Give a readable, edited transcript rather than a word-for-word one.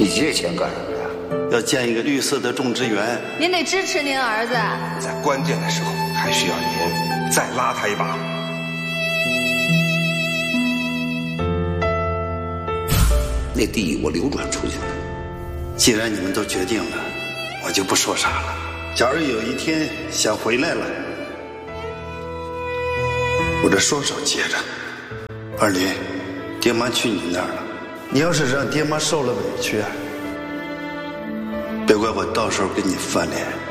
这钱干什么呀？ 要建一个绿色的种植园。 您得支持您儿子， 在关键的时候还需要您再拉他一把。 那地我流转出去了。 既然你们都决定了，我就不说啥了。假如有一天想回来了，我这双手接着。二林，爹妈去你那儿了，你要是让爹妈受了委屈，别怪我到时候跟你翻脸。